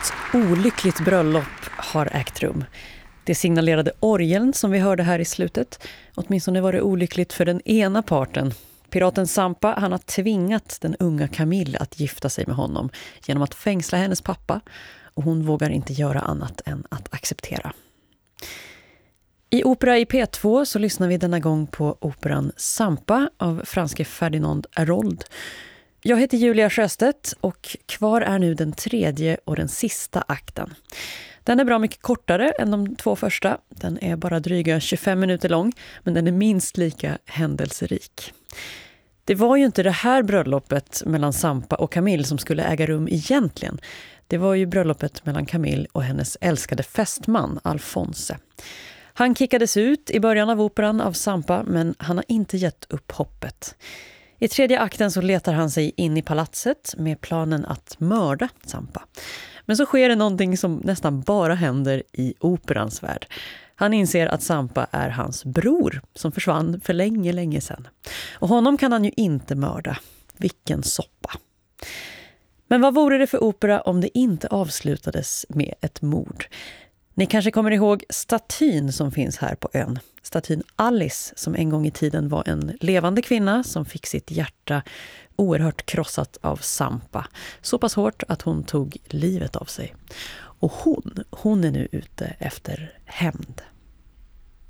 Ett olyckligt bröllop har ägt rum. Det signalerade orgeln som vi hörde här i slutet. Åtminstone var det olyckligt för den ena parten. Piraten Zampa, han har tvingat den unga Camille att gifta sig med honom genom att fängsla hennes pappa, och hon vågar inte göra annat än att acceptera. I Opera i P2 så lyssnar vi denna gång på operan Zampa av franske Ferdinand Hérold. Jag heter Julia Sjöstedt och kvar är nu den tredje och den sista akten. Den är bra mycket kortare än de två första. Den är bara dryga 25 minuter lång, men den är minst lika händelserik. Det var ju inte det här bröllopet mellan Zampa och Camille som skulle äga rum egentligen. Det var ju bröllopet mellan Camille och hennes älskade fästman Alphonse. Han kickades ut i början av operan av Zampa, men han har inte gett upp hoppet. I tredje akten så letar han sig in i palatset med planen att mörda Zampa. Men så sker det någonting som nästan bara händer i operans värld. Han inser att Zampa är hans bror som försvann för länge sedan. Och honom kan han ju inte mörda. Vilken soppa. Men vad vore det för opera om det inte avslutades med ett mord? Ni kanske kommer ihåg statyn som finns här på ön. Statyn Alice, som en gång i tiden var en levande kvinna som fick sitt hjärta oerhört krossat av Zampa. Så pass hårt att hon tog livet av sig. Och hon är nu ute efter hämnd.